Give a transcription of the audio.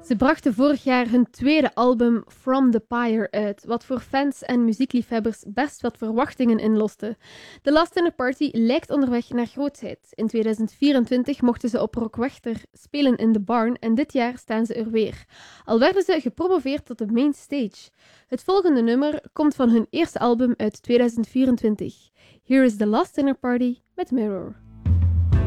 Ze brachten vorig jaar hun tweede album From the Pyre uit, wat voor fans en muziekliefhebbers best wat verwachtingen inloste. The Last Dinner Party lijkt onderweg naar grootheid. In 2024 mochten ze op Rockwechter spelen in The Barn en dit jaar staan ze er weer. Al werden ze gepromoveerd tot de main stage. Het volgende nummer komt van hun eerste album uit 2024. Here is The Last Dinner Party met Mirror.